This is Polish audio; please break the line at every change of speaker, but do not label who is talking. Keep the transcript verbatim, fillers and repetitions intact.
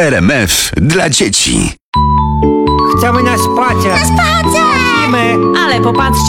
R M F dla dzieci.
Chcemy na spacer!
Spacer!
My.
Ale popatrzcie,